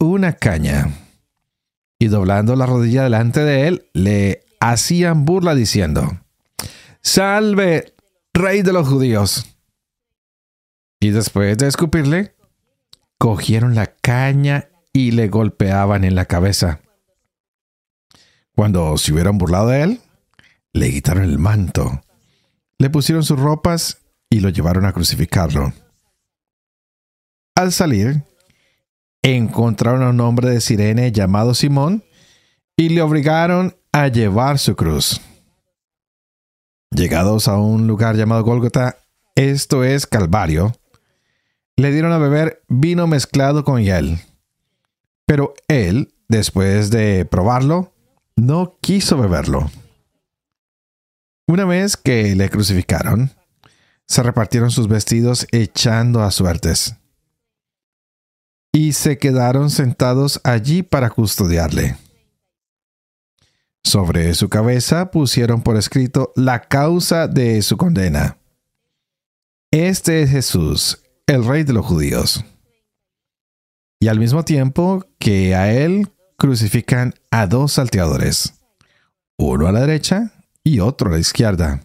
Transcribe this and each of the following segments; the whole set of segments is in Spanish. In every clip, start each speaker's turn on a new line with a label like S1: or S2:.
S1: una caña y doblando la rodilla delante de él, le hacían burla diciendo: «¡Salve, Rey de los judíos!». Y después de escupirle, cogieron la caña y le golpeaban en la cabeza. Cuando se hubieron burlado de él, le quitaron el manto, le pusieron sus ropas y lo llevaron a crucificarlo. Al salir, encontraron a un hombre de Cirene llamado Simón y le obligaron a llevar su cruz. Llegados a un lugar llamado Gólgota, esto es Calvario, le dieron a beber vino mezclado con hiel. Pero él, después de probarlo, no quiso beberlo. Una vez que le crucificaron, se repartieron sus vestidos echando a suertes. Y se quedaron sentados allí para custodiarle. Sobre su cabeza pusieron por escrito la causa de su condena: «Este es Jesús, el Rey de los judíos». Y al mismo tiempo que a él crucifican a dos salteadores, uno a la derecha y otro a la izquierda.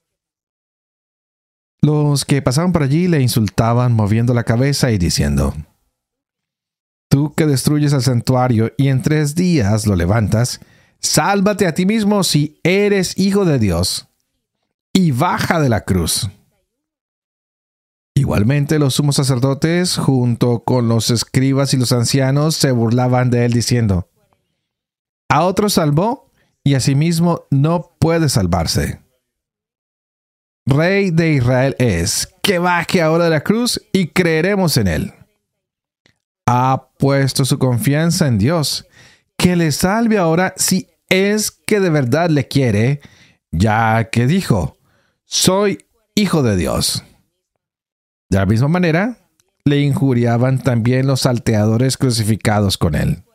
S1: Los que pasaban por allí le insultaban moviendo la cabeza y diciendo: «Tú que destruyes el santuario y en 3 días lo levantas, sálvate a ti mismo si eres hijo de Dios, y baja de la cruz». Igualmente los sumos sacerdotes, junto con los escribas y los ancianos, se burlaban de él diciendo: «A otro salvó, y a sí mismo no puede salvarse. Rey de Israel es, que baje ahora de la cruz y creeremos en él. Ha puesto su confianza en Dios, que le salve ahora si es que de verdad le quiere, ya que dijo: soy hijo de Dios». De la misma manera, le injuriaban también los salteadores crucificados con él.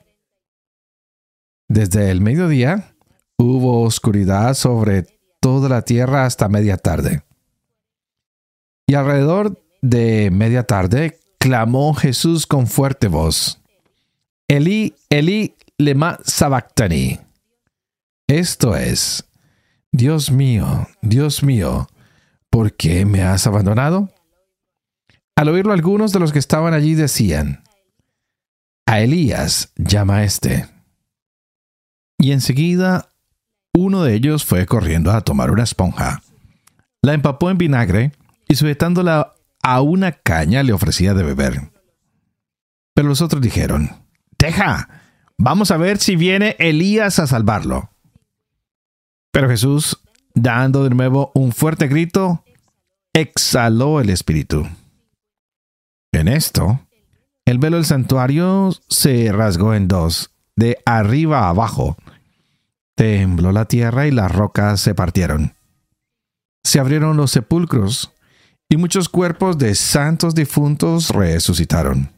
S1: Desde el mediodía, hubo oscuridad sobre toda la tierra hasta media tarde. Y alrededor de media tarde, clamó Jesús con fuerte voz: «Elí, Elí, lema sabactani». Esto es: Dios mío, ¿por qué me has abandonado? Al oírlo, algunos de los que estaban allí decían: «A Elías llama a este». Y enseguida uno de ellos fue corriendo a tomar una esponja, la empapó en vinagre y sujetándola a una caña le ofrecía de beber. Pero los otros dijeron: «Deja, vamos a ver si viene Elías a salvarlo». Pero Jesús, dando de nuevo un fuerte grito, exhaló el espíritu. En esto, el velo del santuario se rasgó en 2, de arriba a abajo. Tembló la tierra y las rocas se partieron. Se abrieron los sepulcros y muchos cuerpos de santos difuntos resucitaron.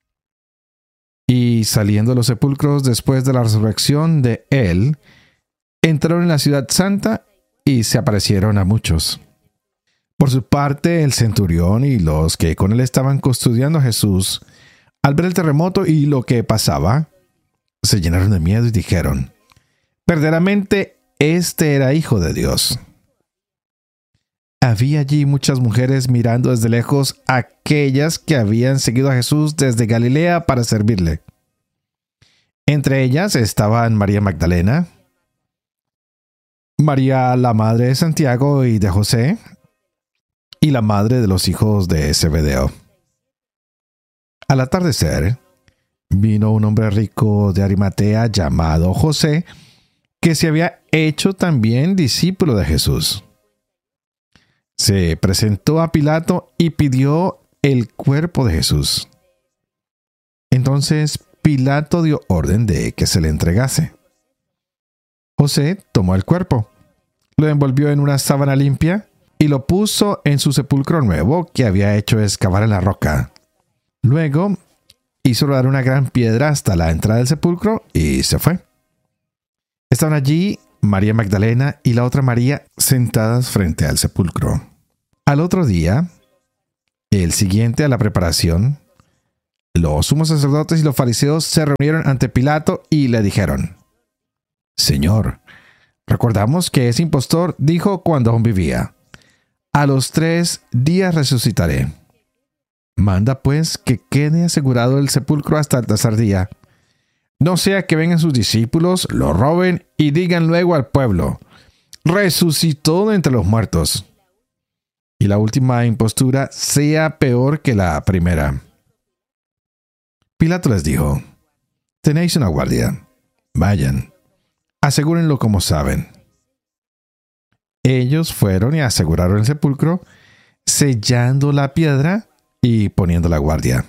S1: Y saliendo de los sepulcros después de la resurrección de él, entraron en la ciudad santa y se aparecieron a muchos. Por su parte, el centurión y los que con él estaban custodiando a Jesús, al ver el terremoto y lo que pasaba, se llenaron de miedo y dijeron: «Verdaderamente, este era hijo de Dios». Había allí muchas mujeres mirando desde lejos a aquellas que habían seguido a Jesús desde Galilea para servirle. Entre ellas estaban María Magdalena, María la madre de Santiago y de José, y la madre de los hijos de Zebedeo. Al atardecer, vino un hombre rico de Arimatea llamado José, que se había hecho también discípulo de Jesús. Se presentó a Pilato y pidió el cuerpo de Jesús. Entonces Pilato dio orden de que se le entregase. José tomó el cuerpo, lo envolvió en una sábana limpia y lo puso en su sepulcro nuevo que había hecho excavar en la roca. Luego hizo rodar una gran piedra hasta la entrada del sepulcro y se fue. Estaban allí María Magdalena y la otra María sentadas frente al sepulcro. Al otro día, el siguiente a la preparación, los sumos sacerdotes y los fariseos se reunieron ante Pilato y le dijeron: Señor, recordamos que ese impostor dijo cuando aún vivía: a los 3 días resucitaré. Manda pues que quede asegurado el sepulcro hasta el tercer día. No sea que vengan sus discípulos, lo roben y digan luego al pueblo: resucitó de entre los muertos. Y la última impostura sea peor que la primera. Pilato les dijo: tenéis una guardia. Vayan, asegúrenlo como saben. Ellos fueron y aseguraron el sepulcro, sellando la piedra y poniendo la guardia.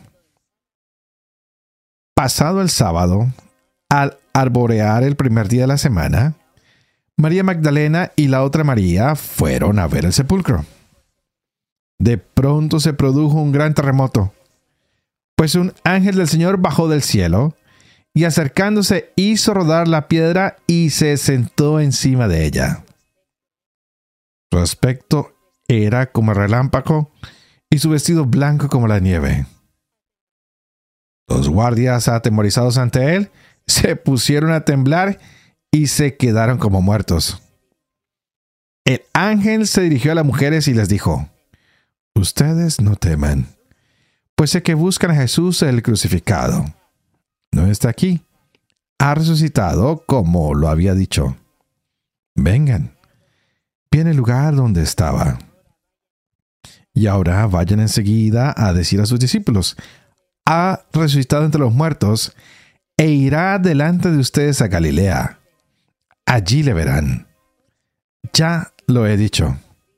S1: Pasado el sábado, al arborear el primer día de la semana, María Magdalena y la otra María fueron a ver el sepulcro. De pronto se produjo un gran terremoto, pues un ángel del Señor bajó del cielo y acercándose hizo rodar la piedra y se sentó encima de ella. Su aspecto era como el relámpago y su vestido blanco como la nieve. Los guardias, atemorizados ante él, se pusieron a temblar y se quedaron como muertos. El ángel se dirigió a las mujeres y les dijo: ustedes no teman, pues sé que buscan a Jesús el crucificado. No está aquí. Ha resucitado como lo había dicho. Vengan, viene el lugar donde estaba. Y ahora vayan enseguida a decir a sus discípulos: ha resucitado entre los muertos e irá delante de ustedes a Galilea. Allí le verán. Ya lo he dicho.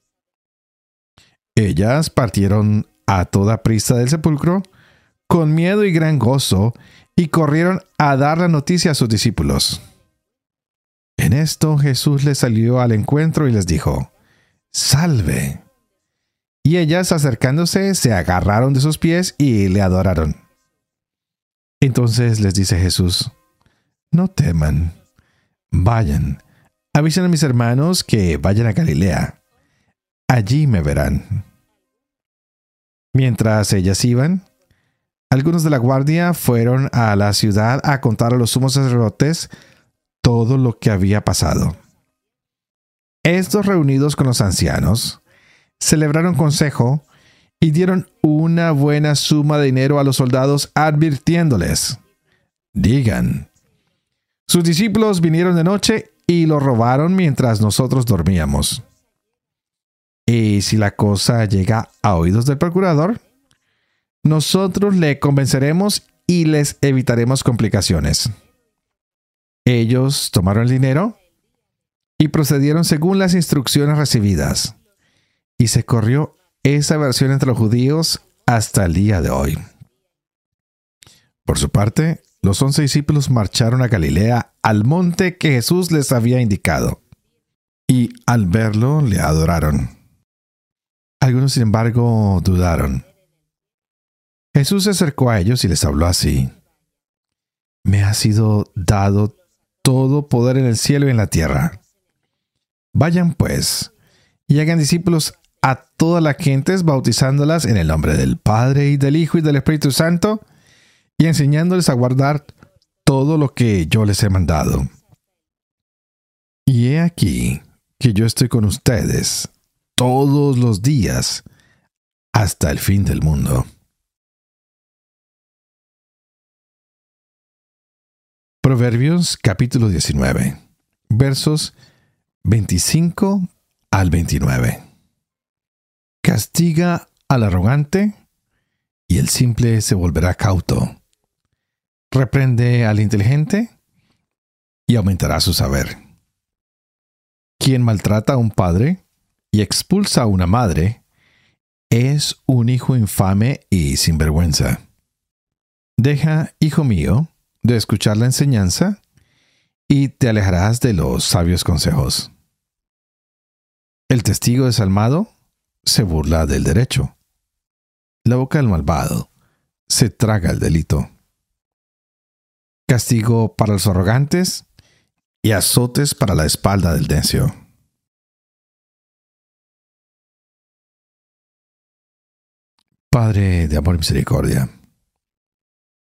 S1: Ellas partieron a toda prisa del sepulcro, con miedo y gran gozo, y corrieron a dar la noticia a sus discípulos. En esto Jesús les salió al encuentro y les dijo: ¡salve! Y ellas, acercándose, se agarraron de sus pies y le adoraron. Entonces les dice Jesús: no teman. Vayan, avisen a mis hermanos que vayan a Galilea. Allí me verán. Mientras ellas iban, algunos de la guardia fueron a la ciudad a contar a los sumos sacerdotes todo lo que había pasado. Estos, reunidos con los ancianos, celebraron consejo y dieron una buena suma de dinero a los soldados, advirtiéndoles: digan, sus discípulos vinieron de noche y lo robaron mientras nosotros dormíamos. Y si la cosa llega a oídos del procurador, nosotros le convenceremos y les evitaremos complicaciones. Ellos tomaron el dinero y procedieron según las instrucciones recibidas. Y se corrió esa versión entre los judíos hasta el día de hoy. Por su parte, los 11 discípulos marcharon a Galilea, al monte que Jesús les había indicado. Y al verlo, le adoraron. Algunos, sin embargo, dudaron. Jesús se acercó a ellos y les habló así: me ha sido dado todo poder en el cielo y en la tierra. Vayan pues, y hagan discípulos a todas las gentes, bautizándolas en el nombre del Padre, y del Hijo, y del Espíritu Santo, y enseñándoles a guardar todo lo que yo les he mandado. Y he aquí que yo estoy con ustedes todos los días hasta el fin del mundo. Proverbios capítulo 19, versos 25 al 29. Castiga al arrogante y el simple se volverá cauto. Reprende al inteligente y aumentará su saber. Quien maltrata a un padre y expulsa a una madre es un hijo infame y sinvergüenza. Deja, hijo mío, de escuchar la enseñanza y te alejarás de los sabios consejos. El testigo desalmado se burla del derecho. La boca del malvado se traga el delito. Castigo para los arrogantes y azotes para la espalda del necio. Padre de amor y misericordia,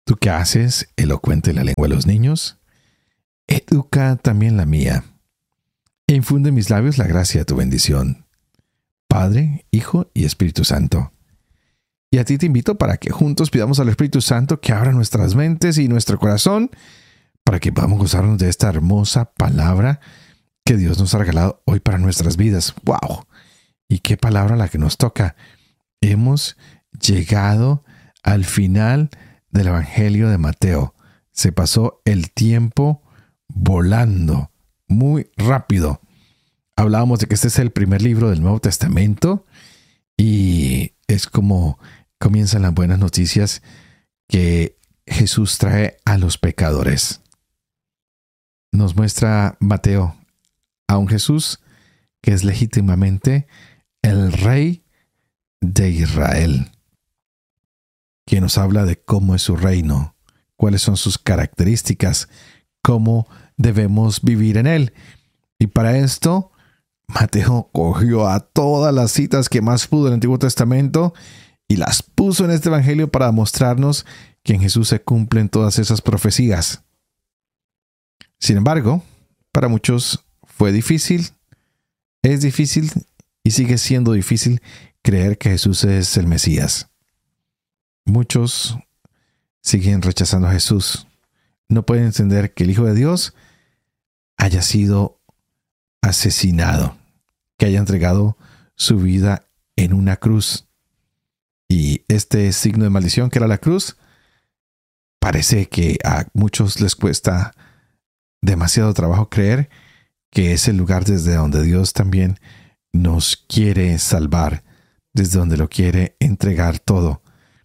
S1: Tú que haces elocuente la lengua de los niños, educa también la mía, e infunde en mis labios la gracia de tu bendición. Padre, Hijo y Espíritu Santo. Y a ti te invito para que juntos pidamos al Espíritu Santo que abra nuestras mentes y nuestro corazón para que podamos gozarnos de esta hermosa palabra que Dios nos ha regalado hoy para nuestras vidas. ¡Wow! Y qué palabra la que nos toca. Hemos llegado al final del Evangelio de Mateo. Se pasó el tiempo volando, muy rápido. Hablábamos de que este es el primer libro del Nuevo Testamento y es como comienzan las buenas noticias que Jesús trae a los pecadores. Nos muestra Mateo a un Jesús que es legítimamente el Rey de Israel, que nos habla de cómo es su reino, cuáles son sus características, cómo debemos vivir en él. Y para esto, Mateo cogió a todas las citas que más pudo del Antiguo Testamento y las puso en este Evangelio para mostrarnos que en Jesús se cumplen todas esas profecías. Sin embargo, para muchos fue difícil, es difícil y sigue siendo difícil creer que Jesús es el Mesías. Muchos siguen rechazando a Jesús. No pueden entender que el Hijo de Dios haya sido asesinado, que haya entregado su vida en una cruz. Y este signo de maldición que era la cruz, parece que a muchos les cuesta demasiado trabajo creer que es el lugar desde donde Dios también nos quiere salvar, desde donde lo quiere entregar todo.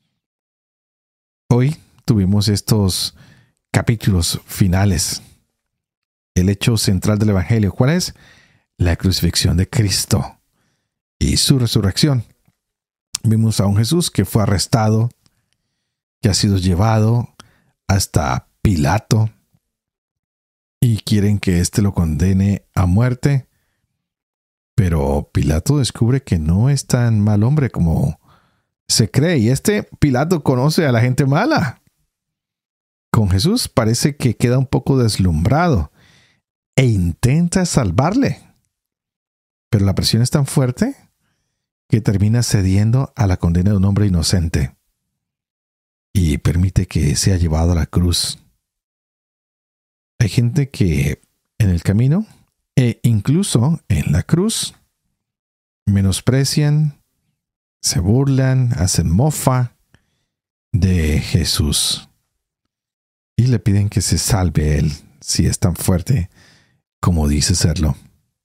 S1: Hoy tuvimos estos capítulos finales. El hecho central del Evangelio, ¿cuál es? La crucifixión de Cristo y su resurrección. Vimos a un Jesús que fue arrestado, que ha sido llevado hasta Pilato y quieren que éste lo condene a muerte. Pero Pilato descubre que no es tan mal hombre como se cree. Y Pilato conoce a la gente mala. Con Jesús parece que queda un poco deslumbrado e intenta salvarle. Pero la presión es tan fuerte que termina cediendo a la condena de un hombre inocente y permite que sea llevado a la cruz. Hay gente que en el camino e incluso en la cruz menosprecian, se burlan, hacen mofa de Jesús y le piden que se salve él si es tan fuerte como dice serlo.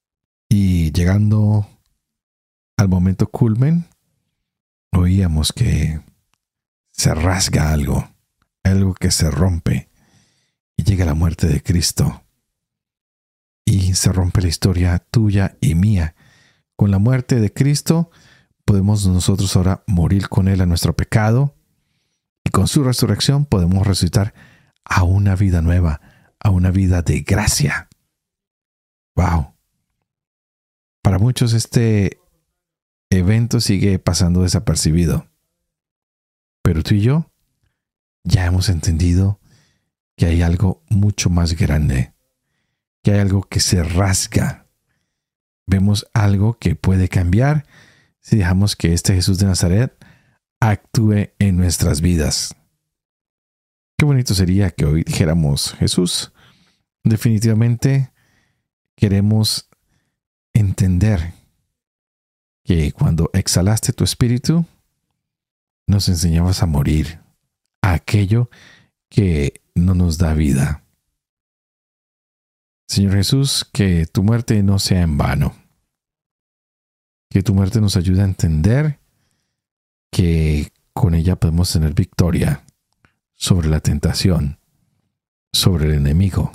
S1: Y llegando al momento culmen, oíamos que se rasga algo que se rompe y llega la muerte de Cristo. Y se rompe la historia tuya y mía. Con la muerte de Cristo podemos nosotros ahora morir con Él a nuestro pecado y con su resurrección podemos resucitar a una vida nueva, a una vida de gracia. ¡Wow! Para muchos este evento sigue pasando desapercibido. Pero tú y yo ya hemos entendido que hay algo mucho más grande, que hay algo que se rasga. Vemos algo que puede cambiar si dejamos que este Jesús de Nazaret actúe en nuestras vidas. Qué bonito sería que hoy dijéramos: Jesús, definitivamente queremos entender que cuando exhalaste tu espíritu, nos enseñabas a morir a aquello que no nos da vida. Señor Jesús, que tu muerte no sea en vano. Que tu muerte nos ayude a entender que con ella podemos tener victoria sobre la tentación, sobre el enemigo.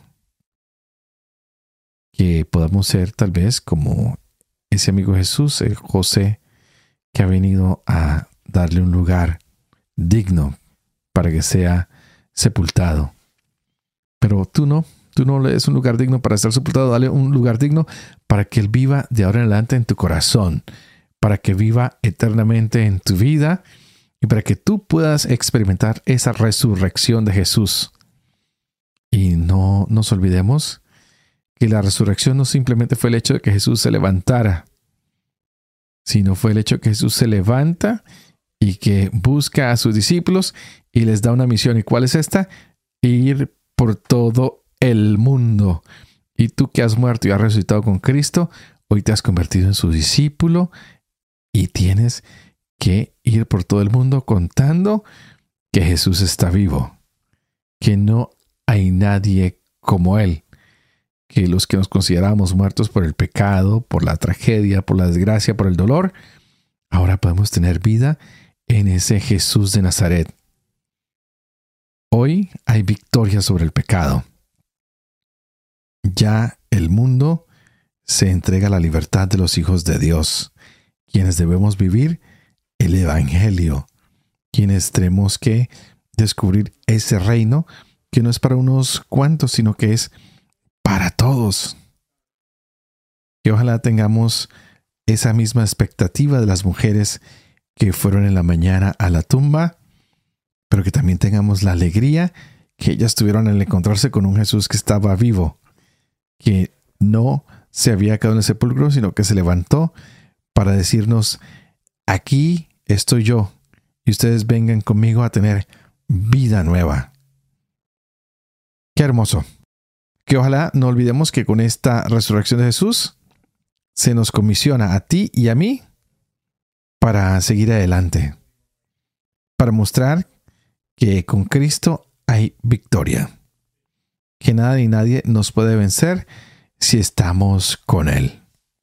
S1: Que podamos ser tal vez como ese amigo Jesús, el José, que ha venido a darle un lugar digno para que sea sepultado. Pero tú no le des un lugar digno para estar sepultado, dale un lugar digno para que Él viva de ahora en adelante en tu corazón, para que viva eternamente en tu vida y para que tú puedas experimentar esa resurrección de Jesús. Y no nos olvidemos que la resurrección no simplemente fue el hecho de que Jesús se levantara, sino fue el hecho de que Jesús se levanta y que busca a sus discípulos y les da una misión. ¿Y cuál es esta? Ir por todo el mundo. Y tú que has muerto y has resucitado con Cristo, hoy te has convertido en su discípulo y tienes que ir por todo el mundo contando que Jesús está vivo, que no hay nadie como Él, que los que nos consideramos muertos por el pecado, por la tragedia, por la desgracia, por el dolor, ahora podemos tener vida en ese Jesús de Nazaret. Hoy hay victoria sobre el pecado. Ya el mundo se entrega a la libertad de los hijos de Dios, quienes debemos vivir el Evangelio, quienes tenemos que descubrir ese reino que no es para unos cuantos, sino que es para todos. Que ojalá tengamos esa misma expectativa de las mujeres que fueron en la mañana a la tumba, pero que también tengamos la alegría que ellas tuvieron al encontrarse con un Jesús que estaba vivo, que no se había quedado en el sepulcro, sino que se levantó para decirnos: aquí estoy yo, y ustedes vengan conmigo a tener vida nueva. ¡Qué hermoso! Que ojalá no olvidemos que con esta resurrección de Jesús se nos comisiona a ti y a mí para seguir adelante, para mostrar que con Cristo hay victoria, que nada ni nadie nos puede vencer si estamos con Él.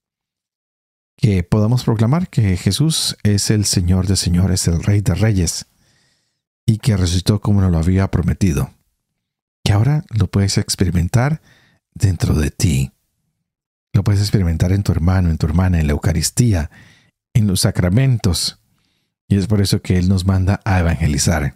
S1: Que podamos proclamar que Jesús es el Señor de señores, el Rey de reyes, y que resucitó como nos lo había prometido. Que ahora lo puedes experimentar dentro de ti. Lo puedes experimentar en tu hermano, en tu hermana, en la Eucaristía, en los sacramentos. Y es por eso que Él nos manda a evangelizar.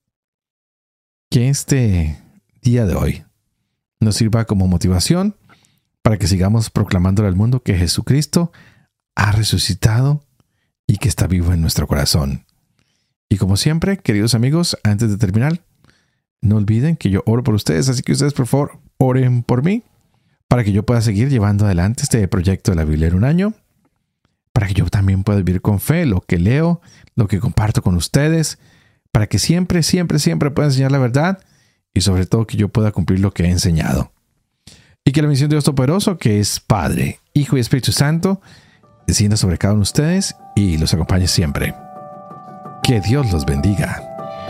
S1: Que este día de hoy nos sirva como motivación para que sigamos proclamándole al mundo que Jesucristo ha resucitado y que está vivo en nuestro corazón. Y como siempre, queridos amigos, antes de terminar, no olviden que yo oro por ustedes, así que ustedes por favor oren por mí para que yo pueda seguir llevando adelante este proyecto de la Biblia en un año, para que yo también pueda vivir con fe lo que leo, lo que comparto con ustedes, para que siempre pueda enseñar la verdad y sobre todo que yo pueda cumplir lo que he enseñado. Y que la bendición de Dios Todopoderoso, que es Padre, Hijo y Espíritu Santo, descienda sobre cada uno de ustedes y los acompañe siempre. Que Dios los bendiga.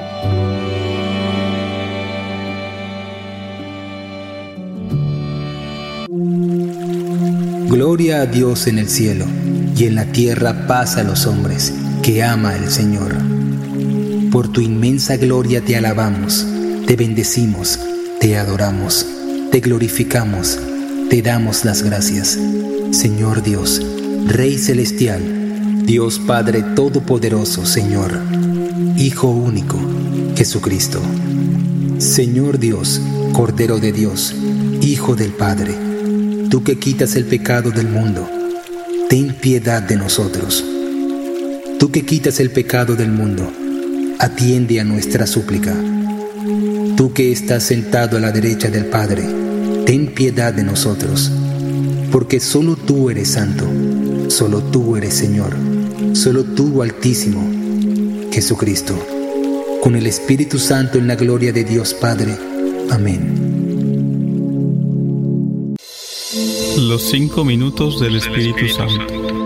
S2: Gloria a Dios en el cielo, y en la tierra paz a los hombres, que ama el Señor. Por tu inmensa gloria te alabamos, te bendecimos, te adoramos, te glorificamos, te damos las gracias. Señor Dios, Rey celestial, Dios Padre todopoderoso, Señor, Hijo único, Jesucristo. Señor Dios, Cordero de Dios, Hijo del Padre, tú que quitas el pecado del mundo, ten piedad de nosotros. Tú que quitas el pecado del mundo, atiende a nuestra súplica. Tú que estás sentado a la derecha del Padre, ten piedad de nosotros. Porque solo tú eres santo, solo tú eres Señor, solo tú Altísimo, Jesucristo, con el Espíritu Santo en la gloria de Dios Padre. Amén.
S3: Los 5 minutos del Espíritu Santo.